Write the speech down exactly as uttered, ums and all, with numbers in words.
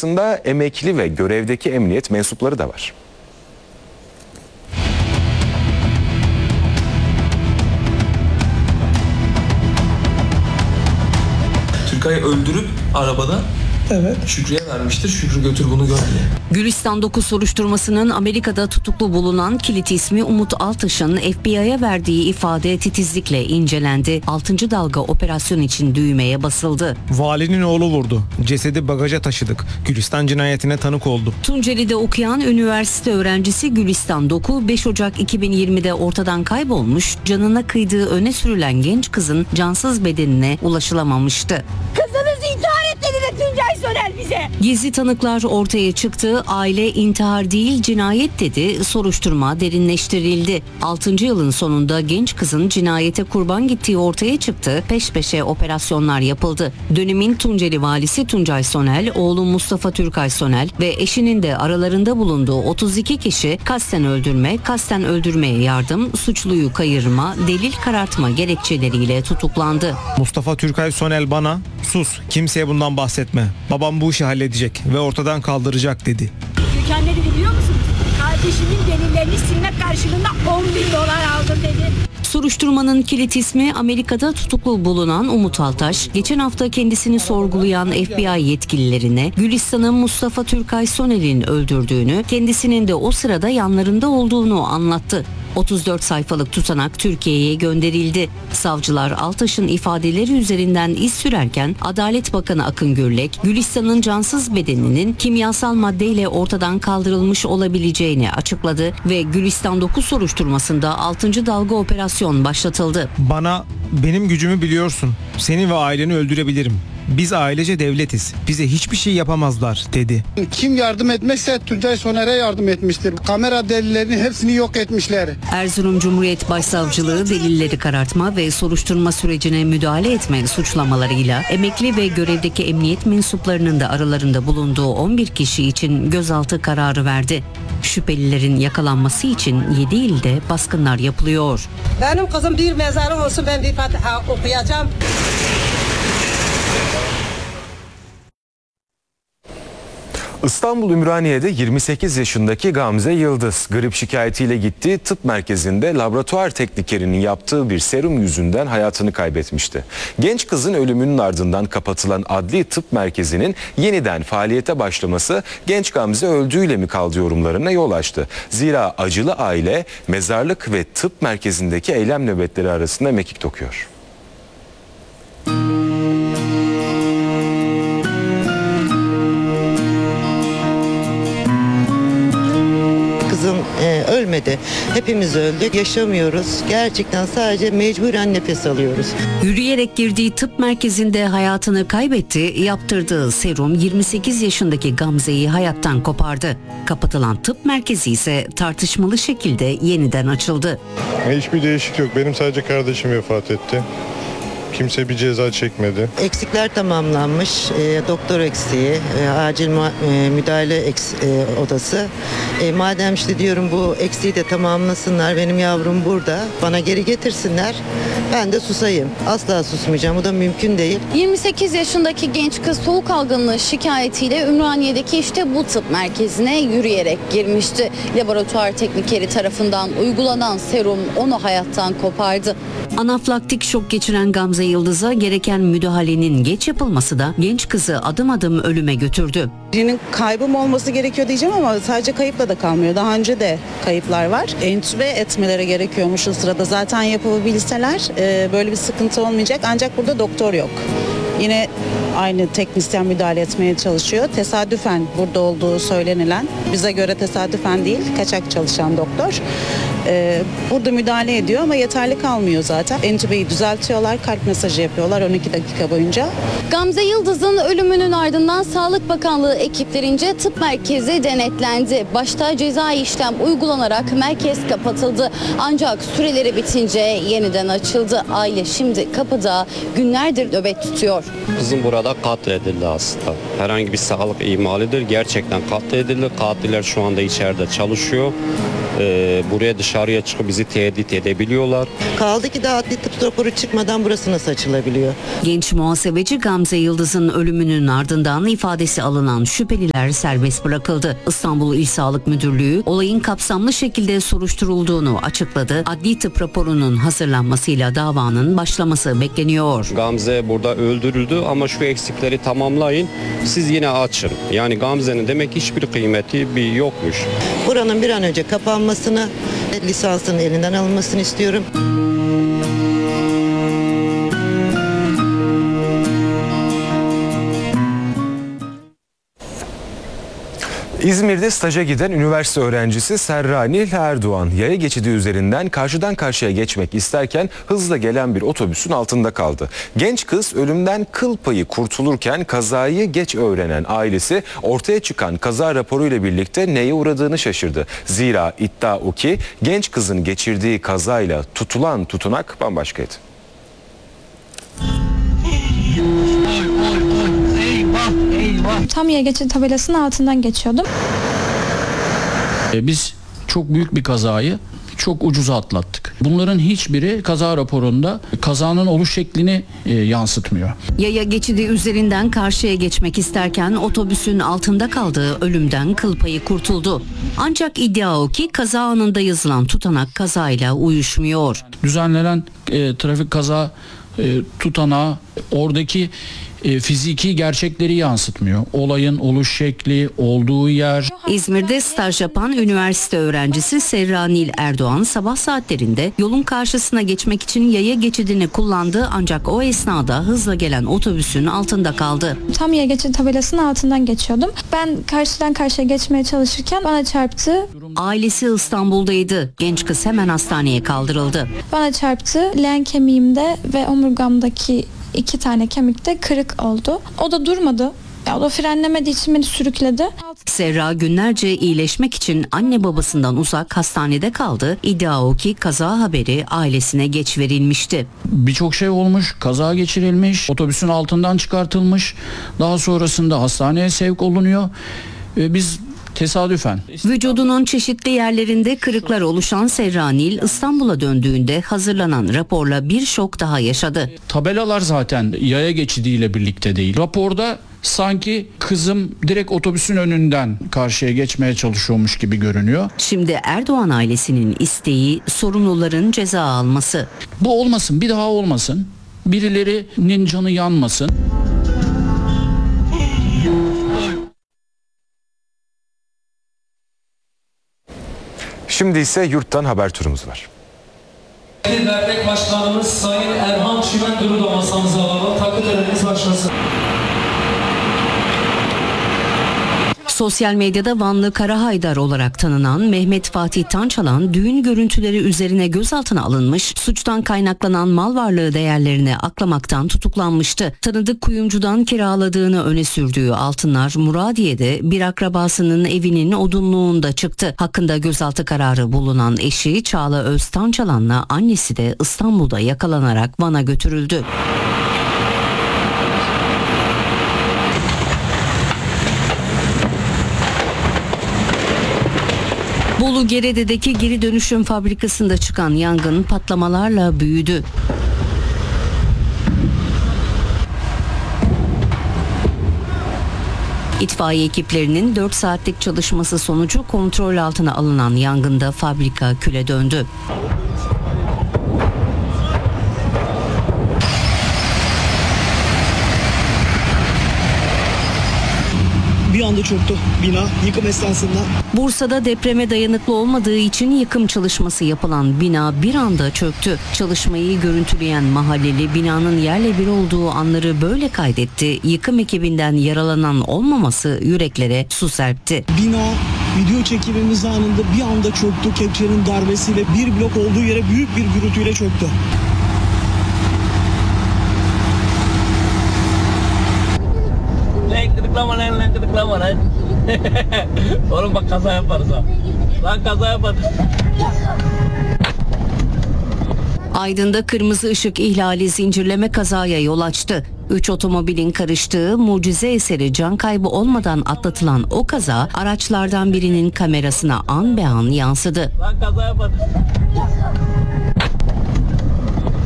arasında emekli ve görevdeki emniyet mensupları da var. Türkay öldürüp arabada evet. Şükrü'ye vermiştir. Şükrü götür bunu gör diye. Gülistan dokuz soruşturmasının Amerika'da tutuklu bulunan kilit ismi Umut Altaş'ın F B I'ye verdiği ifade titizlikle incelendi. altıncı dalga operasyon için düğmeye basıldı. Valinin oğlu vurdu. Cesedi bagaja taşıdık. Gülistan cinayetine tanık oldu. Tunceli'de okuyan üniversite öğrencisi Gülistan Doku beş Ocak iki bin yirmide ortadan kaybolmuş, canına kıydığı öne sürülen genç kızın cansız bedenine ulaşılamamıştı. Kızınız intihar etti dedi Tuncay Soner bize. Gizli tanıklar ortaya çıktı. Aile intihar değil cinayet dedi. Soruşturma derinleştirildi. altıncı yılın sonunda genç kızın cinayete kurban gittiği ortaya çıktı. Peş peşe operasyonlar yapıldı. Dönemin Tunceli valisi Tuncay Sonel, oğlu Mustafa Türkay Sonel ve eşinin de aralarında bulunduğu otuz iki kişi kasten öldürme, kasten öldürmeye yardım, suçluyu kayırma, delil karartma gerekçeleriyle tutuklandı. Mustafa Türkay Sonel bana "Sus, kimseye bundan bahsetme. Babam bu işi halledecek ve ortadan kaldıracak" dedi. Türkan dedi biliyor musunuz? Kardeşimin delillerini silmek karşılığında on bin dolar aldım dedi. Soruşturmanın kilit ismi Amerika'da tutuklu bulunan Umut Altaş, geçen hafta kendisini sorgulayan F B I yetkililerine Gülistan'ın Mustafa Türkay Sonel'in öldürdüğünü, kendisinin de o sırada yanlarında olduğunu anlattı. otuz dört sayfalık tutanak Türkiye'ye gönderildi. Savcılar Altaş'ın ifadeleri üzerinden iz sürerken Adalet Bakanı Akın Gürlek, Gülistan'ın cansız bedeninin kimyasal maddeyle ortadan kaldırılmış olabileceğini açıkladı ve Gülistan dokuz soruşturmasında altıncı dalga operasyon başlatıldı. Bana "Benim gücümü biliyorsun. Seni ve aileni öldürebilirim. Biz ailece devletiz. Bize hiçbir şey yapamazlar" dedi. Kim yardım etmezse Tuncay Soner'e yardım etmiştir. Kamera delillerini hepsini yok etmişler. Erzurum Cumhuriyet Başsavcılığı delilleri karartma ve soruşturma sürecine müdahale etme suçlamalarıyla emekli ve görevdeki emniyet mensuplarının da aralarında bulunduğu on bir kişi için gözaltı kararı verdi. Şüphelilerin yakalanması için yedi ilde baskınlar yapılıyor. Benim kızım bir mezarı olsun, ben bir Fatiha okuyacağım. İstanbul Ümraniye'de yirmi sekiz yaşındaki Gamze Yıldız grip şikayetiyle gittiği tıp merkezinde laboratuvar teknikerinin yaptığı bir serum yüzünden hayatını kaybetmişti. Genç kızın ölümünün ardından kapatılan adli tıp merkezinin yeniden faaliyete başlaması genç Gamze öldüğüyle mi kaldı yorumlarına yol açtı. Zira acılı aile mezarlık ve tıp merkezindeki eylem nöbetleri arasında mekik dokuyor. Kızım e, ölmedi. Hepimiz öldük. Yaşamıyoruz. Gerçekten sadece mecburen nefes alıyoruz. Yürüyerek girdiği tıp merkezinde hayatını kaybetti. Yaptırdığı serum yirmi sekiz yaşındaki Gamze'yi hayattan kopardı. Kapatılan tıp merkezi ise tartışmalı şekilde yeniden açıldı. Hiçbir değişik yok. Benim sadece kardeşim vefat etti. Kimse bir ceza çekmedi. Eksikler tamamlanmış. E, doktor eksiği, e, acil e, müdahale eks, e, odası. E, madem işte diyorum bu eksiği de tamamlasınlar. Benim yavrum burada. Bana geri getirsinler. Ben de susayım. Asla susmayacağım. Bu da mümkün değil. yirmi sekiz yaşındaki genç kız soğuk algınlığı şikayetiyle Ümraniye'deki işte bu tıp merkezine yürüyerek girmişti. Laboratuvar teknikeri tarafından uygulanan serum onu hayattan kopardı. Anafilaktik şok geçiren Gamze Yıldız'a gereken müdahalenin geç yapılması da genç kızı adım adım ölüme götürdü. Birinin kaybı mı olması gerekiyor diyeceğim ama sadece kayıpla da kalmıyor. Daha önce de kayıplar var. Entübe etmeleri gerekiyormuş o sırada. Zaten yapabilseler böyle bir sıkıntı olmayacak. Ancak burada doktor yok. Yine aynı teknisyen müdahale etmeye çalışıyor. Tesadüfen burada olduğu söylenilen, bize göre tesadüfen değil, kaçak çalışan doktor. Ee, burada müdahale ediyor ama yeterli kalmıyor zaten. Entübeyi düzeltiyorlar, kalp masajı yapıyorlar on iki dakika boyunca. Gamze Yıldız'ın ölümünün ardından Sağlık Bakanlığı ekiplerince tıp merkezi denetlendi. Başta cezai işlem uygulanarak merkez kapatıldı. Ancak süreleri bitince yeniden açıldı. Aile şimdi kapıda günlerdir nöbet tutuyor. Kızım burada katledildi aslında. Herhangi bir sağlık ihmalidir. Gerçekten katledildi. Katiller şu anda içeride çalışıyor. Ee, buraya dışarı dışarıya çıkıp bizi tehdit edebiliyorlar. Kaldı ki daha adli tıp raporu çıkmadan burası nasıl açılabiliyor? Genç muhasebeci Gamze Yıldız'ın ölümünün ardından ifadesi alınan şüpheliler serbest bırakıldı. İstanbul İl Sağlık Müdürlüğü olayın kapsamlı şekilde soruşturulduğunu açıkladı. Adli tıp raporunun hazırlanmasıyla davanın başlaması bekleniyor. Gamze burada öldürüldü ama şu eksikleri tamamlayın, siz yine açın. Yani Gamze'nin demek hiçbir kıymeti bir yokmuş. Buranın bir an önce kapanmasını, lisansının elinden alınmasını istiyorum. İzmir'de staja giden üniversite öğrencisi Serra Nil Erdoğan yaya geçidi üzerinden karşıdan karşıya geçmek isterken hızla gelen bir otobüsün altında kaldı. Genç kız ölümden kıl payı kurtulurken kazayı geç öğrenen ailesi ortaya çıkan kaza raporuyla birlikte neye uğradığını şaşırdı. Zira iddia o ki genç kızın geçirdiği kazayla tutulan tutunak bambaşkaydı. Tam yaya geçidi tabelasının altından geçiyordum. Biz çok büyük bir kazayı çok ucuza atlattık. Bunların hiçbiri kaza raporunda kazanın oluş şeklini e, yansıtmıyor. Yaya geçidi üzerinden karşıya geçmek isterken otobüsün altında kaldığı ölümden kıl payı kurtuldu. Ancak iddia o ki kaza anında yazılan tutanak kazayla uyuşmuyor. Düzenlenen e, trafik kaza e, tutanağı oradaki E, fiziki gerçekleri yansıtmıyor. Olayın oluş şekli, olduğu yer. İzmir'de staj yapan üniversite öğrencisi Serra Nil Erdoğan sabah saatlerinde yolun karşısına geçmek için yaya geçidini kullandı ancak o esnada hızla gelen otobüsün altında kaldı. Tam yaya geçidi tabelasının altından geçiyordum. Ben karşıdan karşıya geçmeye çalışırken bana çarptı. Ailesi İstanbul'daydı. Genç kız hemen hastaneye kaldırıldı. Bana çarptı. Leğen kemiğimde ve omurgamdaki iki tane kemikte kırık oldu. O da durmadı. Ya, o da frenlemediği için beni sürükledi. Serra günlerce iyileşmek için anne babasından uzak hastanede kaldı. İddia o ki kaza haberi ailesine geç verilmişti. Birçok şey olmuş, kaza geçirilmiş, otobüsün altından çıkartılmış. Daha sonrasında hastaneye sevk olunuyor. Ve biz tesadüfen. Vücudunun çeşitli yerlerinde kırıklar oluşan Serra Nil İstanbul'a döndüğünde hazırlanan raporla bir şok daha yaşadı. Tabelalar zaten yaya geçidiyle birlikte değil. Raporda sanki kızım direkt otobüsün önünden karşıya geçmeye çalışıyormuş gibi görünüyor. Şimdi Erdoğan ailesinin isteği sorumluların ceza alması. Bu olmasın, bir daha olmasın. Birilerinin canı yanmasın. Şimdi ise yurttan haber turumuz var. Dernek Başkanımız Sayın Erhan Çimendur'u da masamıza alalım. Takı törenimiz başlasın. Sosyal medyada Vanlı Karahaydar olarak tanınan Mehmet Fatih Tançalan düğün görüntüleri üzerine gözaltına alınmış, suçtan kaynaklanan mal varlığı değerlerini aklamaktan tutuklanmıştı. Tanıdık kuyumcudan kiraladığını öne sürdüğü altınlar Muradiye'de bir akrabasının evinin odunluğunda çıktı. Hakkında gözaltı kararı bulunan eşi Çağla Öz Tançalan'la annesi de İstanbul'da yakalanarak Van'a götürüldü. Bolu Gerede'deki geri dönüşüm fabrikasında çıkan yangın patlamalarla büyüdü. İtfaiye ekiplerinin dört saatlik çalışması sonucu kontrol altına alınan yangında fabrika küle döndü. Bir anda çöktü bina yıkım esnasında. Bursa'da depreme dayanıklı olmadığı için yıkım çalışması yapılan bina bir anda çöktü. Çalışmayı görüntüleyen mahalleli binanın yerle bir olduğu anları böyle kaydetti. Yıkım ekibinden yaralanan olmaması yüreklere su serpti. Bina video çekimimiz anında bir anda çöktü. Kepçenin darbesiyle bir blok olduğu yere büyük bir gürültüyle çöktü. Gıdıklama lan lan gıdıklama lan. Oğlum bak kaza yaparız ha. Lan kaza yaparız. Aydın'da kırmızı ışık ihlali zincirleme kazaya yol açtı. Üç otomobilin karıştığı mucize eseri can kaybı olmadan atlatılan o kaza araçlardan birinin kamerasına an be an yansıdı. Lan kaza yapmadım.